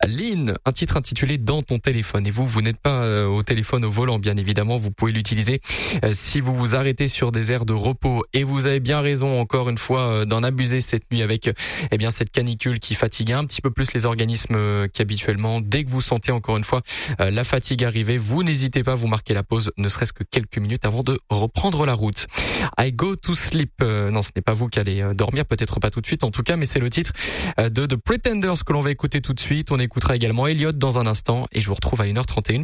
Lynn, un titre intitulé Dans ton téléphone. Et vous n'êtes pas au téléphone au volant, bien évidemment. Vous pouvez l'utiliser si vous vous arrêtez sur des aires de repos. Et vous avez bien raison, encore une fois, d'en abuser cette nuit avec cette canicule qui fatigue un petit peu plus les organismes qu'habituellement. Dès que vous sentez encore une fois la fatigue arriver, vous n'hésitez pas à vous marquer la pause, ne serait-ce que quelques minutes avant de reprendre la route. I go to sleep. Non, ce n'est pas vous qui allez dormir, peut-être pas tout de suite en tout cas, mais c'est le titre de The Pretenders que l'on va écouter tout de suite. On écoutera également Elliott dans un instant et je vous retrouve à 1h31.